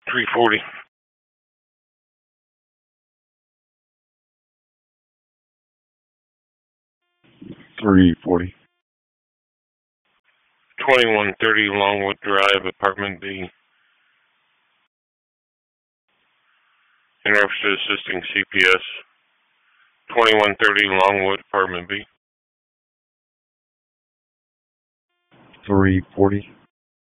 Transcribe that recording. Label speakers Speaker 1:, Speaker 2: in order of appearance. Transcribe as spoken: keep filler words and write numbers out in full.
Speaker 1: three forty.
Speaker 2: three forty.
Speaker 1: twenty-one thirty Longwood Drive, Apartment B. Interested assisting C P S. twenty-one thirty Longwood, Apartment B.
Speaker 2: three forty.